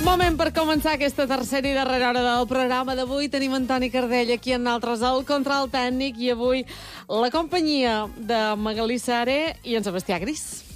Moment per començar aquesta tercera i darrera hora del programa d'avui. Tenim Antoni Cardell aquí en nosaltres al control tècnic i avui la companyia de Magalí Sare i en Sebastià Gris.